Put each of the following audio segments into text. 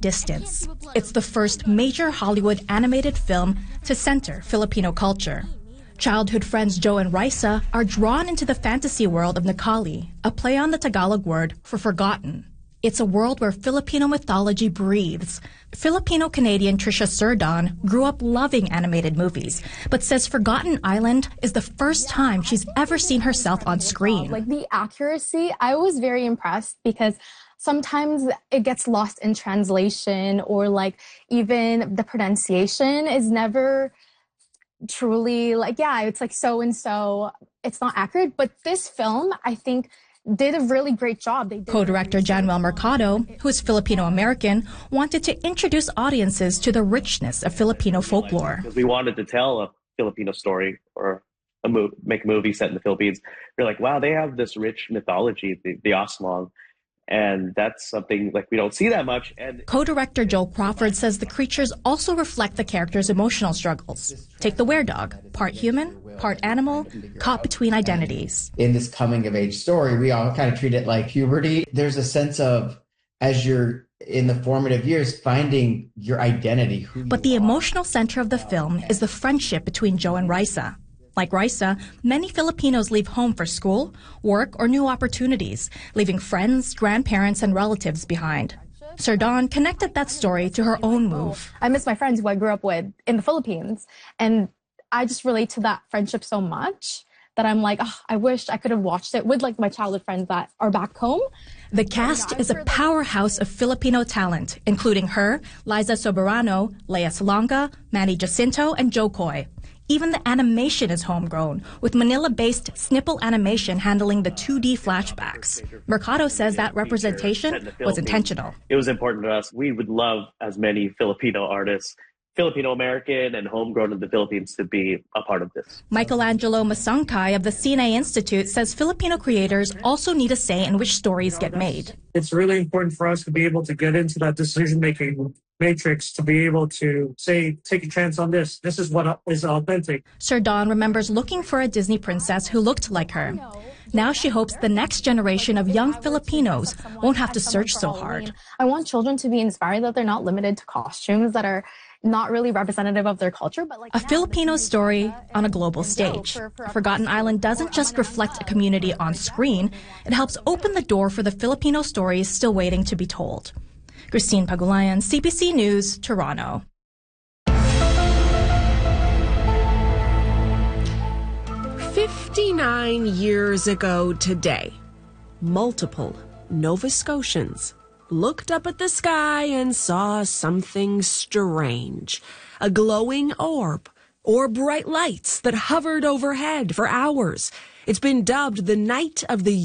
Distance. It's the first major Hollywood animated film to center Filipino culture. Childhood friends Joe and Raisa are drawn into the fantasy world of Nakali, a play on the Tagalog word for forgotten. It's a world where Filipino mythology breathes. Filipino-Canadian Trisha Surdon grew up loving animated movies, but says Forgotten Island is the first time she's ever seen herself on screen. Like the accuracy, I was very impressed because sometimes it gets lost in translation, or like even the pronunciation is never truly like, yeah, it's like so and so. It's not accurate. But this film, I think, did a really great job. Co-director Januel Mercado, who is Filipino-American, wanted to introduce audiences to the richness of Filipino folklore. Because we wanted to tell a Filipino story or make a movie set in the Philippines. We're like, wow, they have this rich mythology, the Aswang. And that's something like we don't see that much. And co-director Joel Crawford says the creatures also reflect the characters' emotional struggles. Take the were-dog, part human, part animal, caught between identities. In this coming-of-age story, we all kind of treat it like puberty. There's a sense of, as you're in the formative years, finding your identity. But the emotional center of the film is the friendship between Joe and Raisa. Like Raisa, many Filipinos leave home for school, work, or new opportunities, leaving friends, grandparents, and relatives behind. Surdon connected that story to her own move. I miss my friends who I grew up with in the Philippines, and I just relate to that friendship so much that I'm like, oh, I wish I could have watched it with like my childhood friends that are back home. The cast is a powerhouse of Filipino talent, including her, Liza Soberano, Lea Salonga, Manny Jacinto, and Joe Coy. Even the animation is homegrown, with Manila-based Snipple Animation handling the 2D flashbacks. Mercado says that representation was intentional. It was important to us. We would love as many Filipino artists, Filipino-American and homegrown in the Philippines, to be a part of this. Michelangelo Masangkay of the CNA Institute says Filipino creators also need a say in which stories get made. It's really important for us to be able to get into that decision-making matrix, to be able to say, take a chance on this. This is what is authentic. Surdon remembers looking for a Disney princess who looked like her. Now she hopes the next generation of young Filipinos won't have to search so hard. I want children to be inspired that they're not limited to costumes that are not really representative of their culture, but like a Filipino story on a global stage. Forgotten Island doesn't just reflect a community on screen, it helps open the door for the Filipino stories still waiting to be told. Christine Pagulayan, CBC News, Toronto. "59 years ago today, multiple Nova Scotians looked up at the sky and saw something strange. A glowing orb or bright lights that hovered overhead for hours. It's been dubbed the Night of the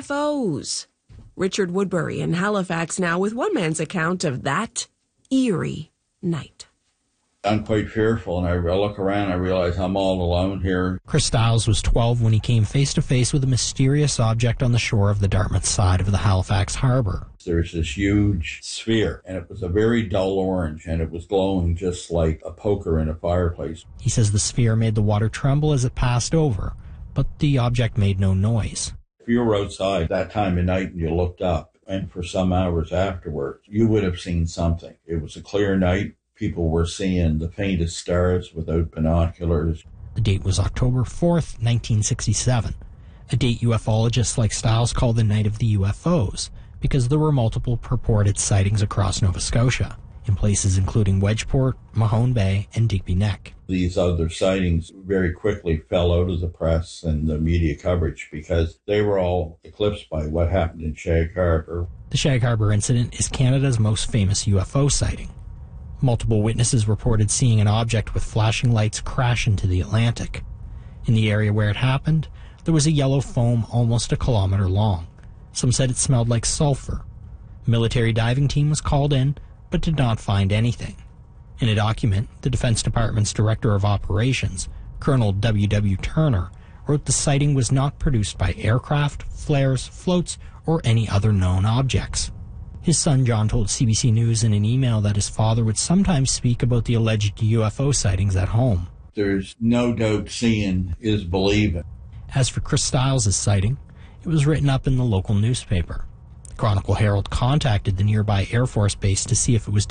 UFOs. Richard Woodbury in Halifax now with one man's account of that eerie night. I'm quite fearful, and I look around, I realize I'm all alone here. Chris Stiles was 12 when he came face-to-face with a mysterious object on the shore of the Dartmouth side of the Halifax harbor. There's this huge sphere, and it was a very dull orange, and it was glowing just like a poker in a fireplace. He says the sphere made the water tremble as it passed over, but the object made no noise. If you were outside that time of night and you looked up, and for some hours afterwards, you would have seen something. It was a clear night. People were seeing the faintest stars without binoculars. The date was October 4th, 1967, a date ufologists like Stiles call the Night of the UFOs, because there were multiple purported sightings across Nova Scotia, in places including Wedgeport, Mahone Bay, and Digby Neck. These other sightings very quickly fell out of the press and the media coverage because they were all eclipsed by what happened in Shag Harbor. The Shag Harbor incident is Canada's most famous UFO sighting. Multiple witnesses reported seeing an object with flashing lights crash into the Atlantic. In the area where it happened, there was a yellow foam almost a kilometer long. Some said it smelled like sulfur. A military diving team was called in, but did not find anything. In a document, the Defense Department's Director of Operations, Colonel W.W. Turner, wrote the sighting was not produced by aircraft, flares, floats, or any other known objects. His son John told CBC News in an email that his father would sometimes speak about the alleged UFO sightings at home. There's no doubt seeing is believing. As for Chris Stiles' sighting, it was written up in the local newspaper. The Chronicle Herald contacted the nearby Air Force Base to see if it was